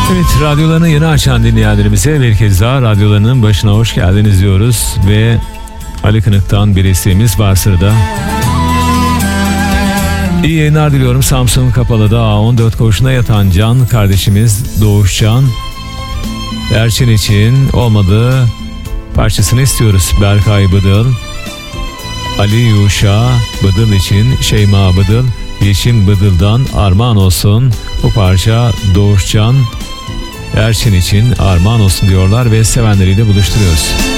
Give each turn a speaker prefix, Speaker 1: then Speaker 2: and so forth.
Speaker 1: Evet, radyolarını yeni açan dinleyenlerimize bir kez daha radyolarının başına hoş geldiniz diyoruz ve Ali Kınık'tan bir isteğimiz var sırada. İyi yayınlar diliyorum. Samsun Kapalı'da A14 koğuşuna yatan Can kardeşimiz Doğuşcan Erçin için olmadığı parçasını istiyoruz. Berkay Bıdıl, Ali Yuşa Bıdıl için Şeyma Bıdıl, Yeşim Bıdıl'dan armağan olsun. Bu parça Doğuşcan Erçin için armağan olsun diyorlar ve sevenleriyle buluşturuyoruz.